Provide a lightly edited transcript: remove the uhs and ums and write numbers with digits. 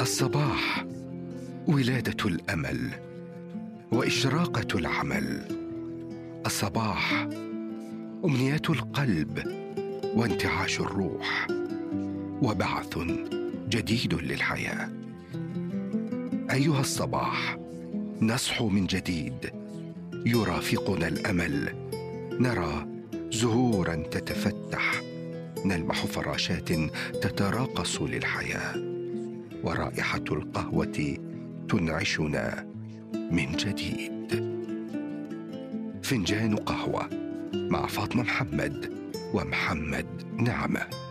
الصباح ولادة الأمل وإشراقة العمل. الصباح أمنيات القلب وانتعاش الروح وبعث جديد للحياة. أيها الصباح، نصحو من جديد، يرافقنا الأمل، نرى زهورا تتفتح، نلمح فراشات تتراقص للحياة، ورائحة القهوة تنعشنا من جديد. فنجان قهوة مع فاطمة محمد ومحمد نعمة.